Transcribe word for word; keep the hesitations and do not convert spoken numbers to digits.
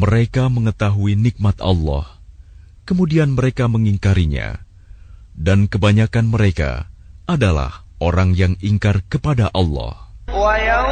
Mereka mengetahui nikmat Allah, kemudian mereka mengingkarinya, dan kebanyakan mereka adalah orang yang ingkar kepada Allah.